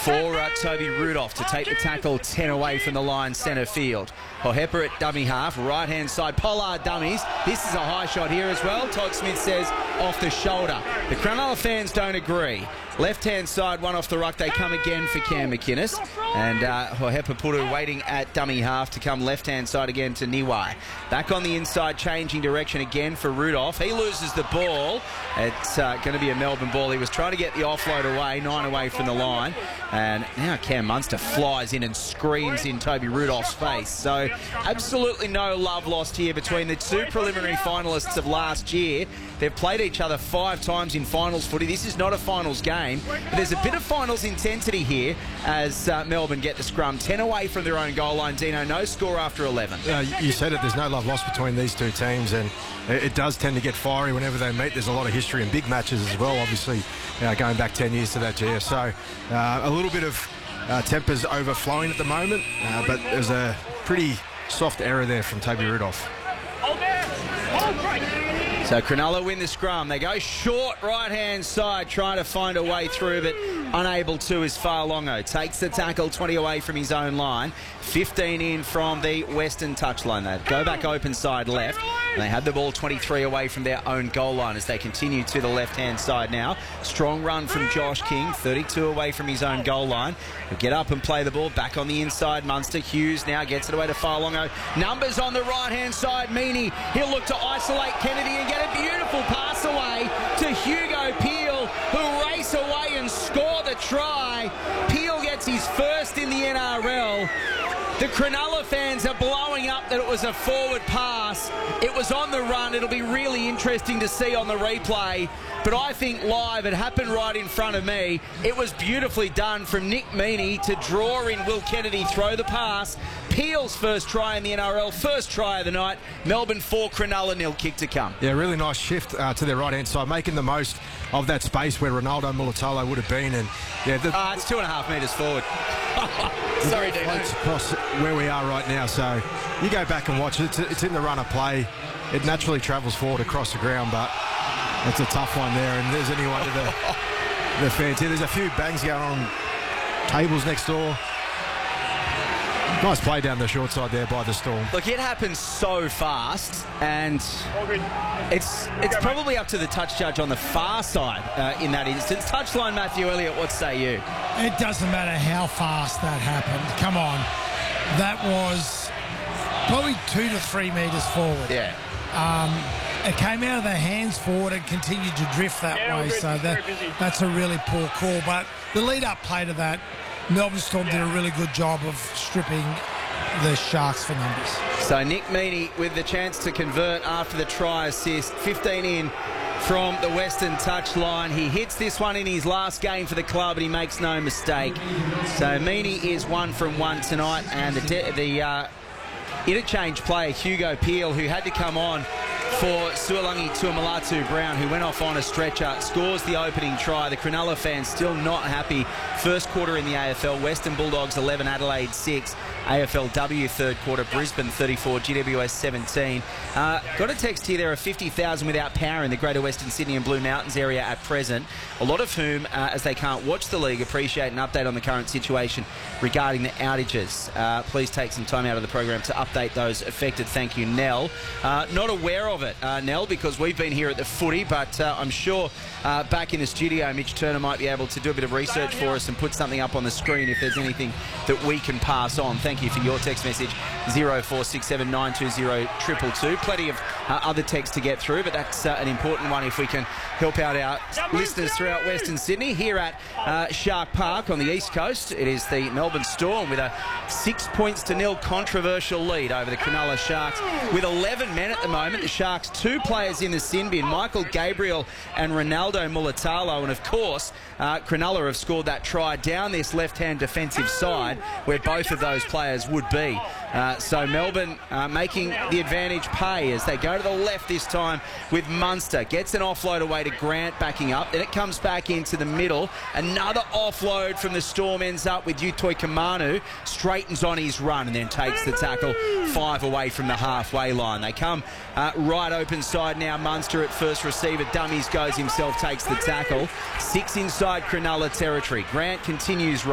for Toby Rudolph to take the tackle 10 away from the line centre field. Hohepa at dummy half, right-hand side. Pollard dummies. This is a high shot here as well. Todd Smith says off the shoulder. The Cronulla fans don't agree. Left-hand side, one off the ruck. They come again for Cam McInnes. And Hohepa Puru waiting at dummy half to come left-hand side again to Niwai. Back on the inside, changing direction again for Rudolph. He loses the ball. It's going to be a Melbourne ball. He was trying to get the offload away, 9 away from the line. And now Cam Munster flies in and screams in Toby Rudolph's face. So absolutely no love lost here between the two preliminary finalists of last year. They've played each other 5 times in finals footy. This is not a finals game, but there's a bit of finals intensity here as Melbourne get the scrum. 10 away from their own goal line. Dino, no score after 11. You said it, there's no love lost between these two teams, and it does tend to get fiery whenever they meet. There's a lot of history and big matches as well, obviously, going back 10 years to that GF. So a little bit of tempers overflowing at the moment, but there's a pretty soft error there from Toby Rudolph. So Cronulla win the scrum. They go short right-hand side, trying to find a way through, but unable to is Fa'alongo. Takes the tackle 20 away from his own line. 15 in from the Western touchline. They go back open side left, and they have the ball 23 away from their own goal line as they continue to the left-hand side now. Strong run from Josh King, 32 away from his own goal line. He'll get up and play the ball back on the inside. Munster. Hughes now gets it away to Fa'alongo. Numbers on the right-hand side. Meaney, he'll look to isolate Kennedy and get a beautiful pass away to Hugo Peel, who'll race away and score the try. Peel gets his first in the NRL. The Cronulla fans are blowing up that it was a forward pass. It was on the run. It'll be really interesting to see on the replay. But I think live, it happened right in front of me. It was beautifully done from Nick Meaney to draw in Will Kennedy, throw the pass. Peel's first try in the NRL, first try of the night. Melbourne 4, Cronulla 0, kick to come. Yeah, really nice shift to their right-hand side, making the most of that space where Ronaldo Mulitalo would have been. And yeah, it's 2.5 metres forward. Sorry, dude. Floats across where we are right now, so you go back and watch it. It's in the run of play. It naturally travels forward across the ground, but it's a tough one there. And there's anyone to the fans here. There's a few bangs going on tables next door. Nice play down the short side there by the Storm. Look, it happens so fast, and it's probably up to the touch judge on the far side in that instance. Touchline, Matthew Elliott, what say you? It doesn't matter how fast that happened. Come on. That was probably 2 to 3 metres forward. Yeah. It came out of their hands forward and continued to drift that way, so that's a really poor call. But the lead-up play to that, Melbourne Storm did a really good job of stripping the Sharks for numbers. So Nick Meaney with the chance to convert after the try assist. 15 in from the Western touchline. He hits this one in his last game for the club, and he makes no mistake. So Meaney is 1 from 1 tonight, and the interchange player, Hugo Peel, who had to come on for Sualangi Tuamalatu Brown, who went off on a stretcher, scores the opening try. The Cronulla fans still not happy. First quarter in the AFL, Western Bulldogs 11, Adelaide 6. AFLW third quarter, Brisbane 34, GWS 17. Got a text here, there are 50,000 without power in the Greater Western Sydney and Blue Mountains area at present, a lot of whom, as they can't watch the league, appreciate an update on the current situation regarding the outages. Please take some time out of the program to update those affected. Thank you, Nell. Not aware of it, Nell, because we've been here at the footy, but I'm sure back in the studio, Mitch Turner might be able to do a bit of research for us and put something up on the screen if there's anything that we can pass on. Thank you for your text message, 0467 920 222. Plenty of other texts to get through, but that's an important one if we can help out our listeners throughout Western Sydney. Here at Shark Park on the East Coast, it is the Melbourne Storm with a 6-0 controversial lead over the Cronulla Sharks. With 11 men at the moment, the Sharks 2 players in the sin bin, Michael Gabriel and Ronaldo Mulitalo, and of course Cronulla have scored that try down this left-hand defensive side where both of those players would be. So Melbourne making the advantage pay as they go to the left this time with Munster. Gets an offload away to Grant backing up. Then it comes back into the middle. Another offload from the Storm ends up with Utoi Kamanu. Straightens on his run and then takes the tackle 5 away from the halfway line. They come right open side now. Munster at first receiver. Dummies goes himself, takes the tackle. 6 inside Cronulla territory. Grant continues right.